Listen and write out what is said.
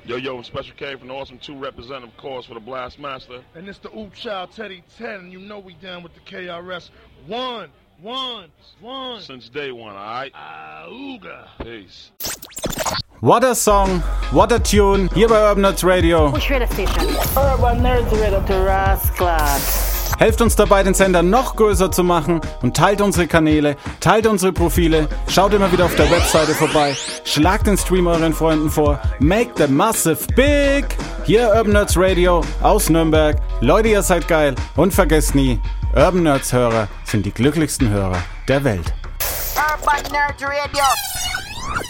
Yo, I'm Special K from the Awesome 2 representative, of course, for the Blast Master. And it's the Oop Child Teddy 10, and you know we down with the KRS. One. Since day one, alright? Ooga. Peace. What a Song, what a Tune, hier bei Urban Nerds Radio. Which radio station? Urban Nerds Radio to Rasclad. Helft uns dabei, den Sender noch größer zu machen und teilt unsere Kanäle, teilt unsere Profile, schaut immer wieder auf der Webseite vorbei, schlagt den Stream euren Freunden vor, make the massive big! Hier Urban Nerds Radio aus Nürnberg. Leute, ihr seid geil und vergesst nie, Urban Nerds Hörer sind die glücklichsten Hörer der Welt. Urban Nerds Radio.